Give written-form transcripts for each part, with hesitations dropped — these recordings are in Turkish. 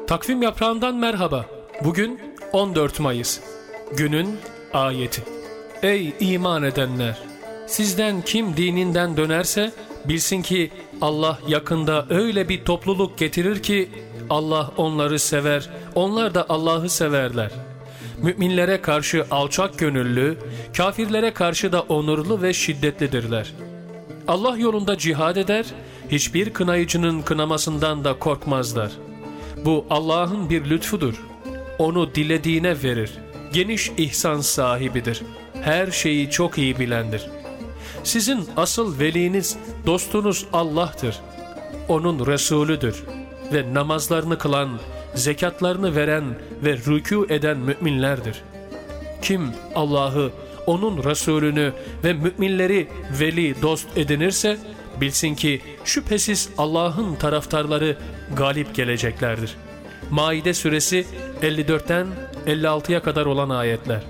Takvim yaprağından merhaba. Bugün 14 Mayıs. Günün ayeti. Ey iman edenler! Sizden kim dininden dönerse bilsin ki Allah yakında öyle bir topluluk getirir ki Allah onları sever, onlar da Allah'ı severler. Müminlere karşı alçak gönüllü, kafirlere karşı da onurlu ve şiddetlidirler. Allah yolunda cihad eder, hiçbir kınayıcının kınamasından da korkmazlar. Bu Allah'ın bir lütfudur. Onu dilediğine verir. Geniş ihsan sahibidir. Her şeyi çok iyi bilendir. Sizin asıl veliniz, dostunuz Allah'tır. Onun Resulüdür. Ve namazlarını kılan, zekatlarını veren ve rükû eden müminlerdir. Kim Allah'ı, onun Resulünü ve müminleri veli, dost edinirse bilsin ki şüphesiz Allah'ın taraftarları galip geleceklerdir. Maide suresi 54'ten 56'ya kadar olan ayetler.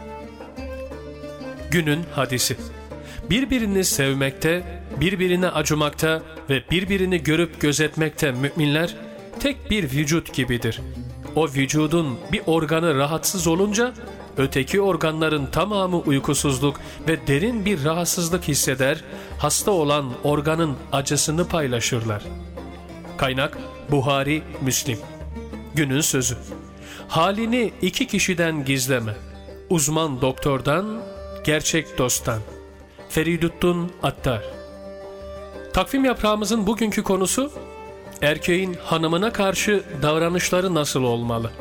Günün hadisi. Birbirini sevmekte, birbirine acımakta ve birbirini görüp gözetmekte müminler tek bir vücut gibidir. O vücudun bir organı rahatsız olunca öteki organların tamamı uykusuzluk ve derin bir rahatsızlık hisseder, hasta olan organın acısını paylaşırlar. Kaynak Buhari, Müslim. Günün sözü. Halini iki kişiden gizleme. Uzman doktordan, gerçek dosttan. Feridüddin Attar. Takvim yaprağımızın bugünkü konusu, erkeğin hanımına karşı davranışları nasıl olmalı?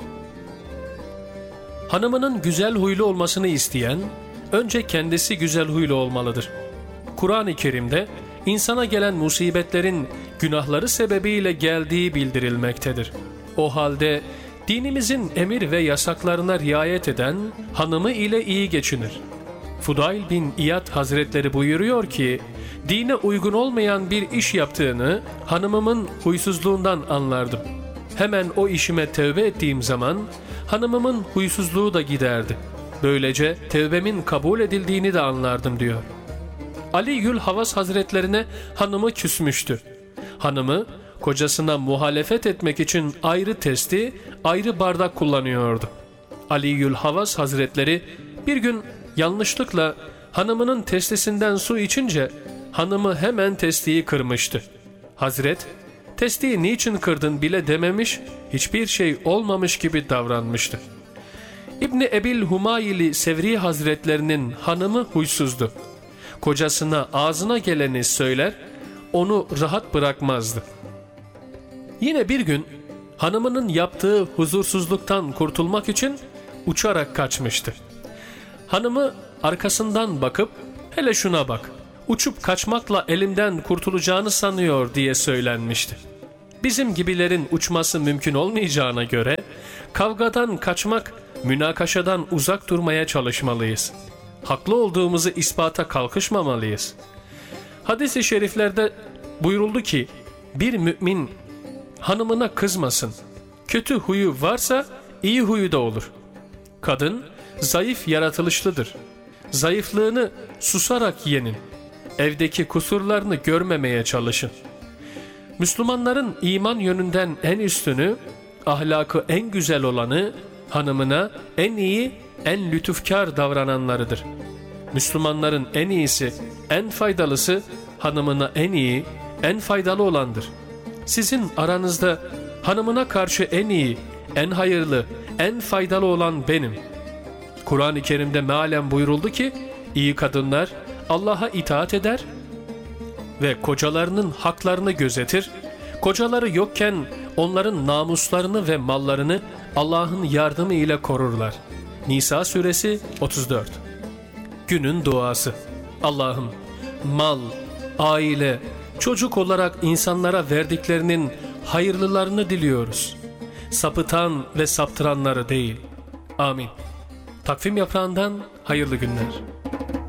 Hanımının güzel huylu olmasını isteyen, önce kendisi güzel huylu olmalıdır. Kur'an-ı Kerim'de insana gelen musibetlerin günahları sebebiyle geldiği bildirilmektedir. O halde dinimizin emir ve yasaklarına riayet eden hanımı ile iyi geçinir. Fudayl bin İyad Hazretleri buyuruyor ki, dine uygun olmayan bir iş yaptığını hanımımın huysuzluğundan anlardım. Hemen o işime tevbe ettiğim zaman hanımımın huysuzluğu da giderdi. Böylece tevbemin kabul edildiğini de anlardım diyor. Ali Yülhavas Hazretlerine hanımı küsmüştü. Hanımı kocasına muhalefet etmek için ayrı testi, ayrı bardak kullanıyordu. Ali Yülhavas Hazretleri bir gün yanlışlıkla hanımının testisinden su içince hanımı hemen testiyi kırmıştı. Hazret, testiyi niçin kırdın bile dememiş, hiçbir şey olmamış gibi davranmıştı. İbni Ebil Humayli Sevri Hazretlerinin hanımı huysuzdu. Kocasına ağzına geleni söyler, onu rahat bırakmazdı. Yine bir gün hanımının yaptığı huzursuzluktan kurtulmak için uçarak kaçmıştı. Hanımı arkasından bakıp, hele şuna bak, uçup kaçmakla elimden kurtulacağını sanıyor diye söylenmişti. Bizim gibilerin uçması mümkün olmayacağına göre kavgadan kaçmak, münakaşadan uzak durmaya çalışmalıyız. Haklı olduğumuzu ispata kalkışmamalıyız. Hadis-i şeriflerde buyuruldu ki, bir mümin hanımına kızmasın. Kötü huyu varsa iyi huyu da olur. Kadın zayıf yaratılışlıdır. Zayıflığını susarak yenin. Evdeki kusurlarını görmemeye çalışın. Müslümanların iman yönünden en üstünü, ahlakı en güzel olanı, hanımına en iyi, en lütufkar davrananlarıdır. Müslümanların en iyisi, en faydalısı, hanımına en iyi, en faydalı olandır. Sizin aranızda hanımına karşı en iyi, en hayırlı, en faydalı olan benim. Kur'an-ı Kerim'de mealen buyuruldu ki, iyi kadınlar Allah'a itaat eder ve kocalarının haklarını gözetir, kocaları yokken onların namuslarını ve mallarını Allah'ın yardımı ile korurlar. Nisa suresi 34. Günün duası. Allah'ım, mal, aile, çocuk olarak insanlara verdiklerinin hayırlılarını diliyoruz. Sapıtan ve saptıranları değil. Amin. Takvim yaprağından hayırlı günler.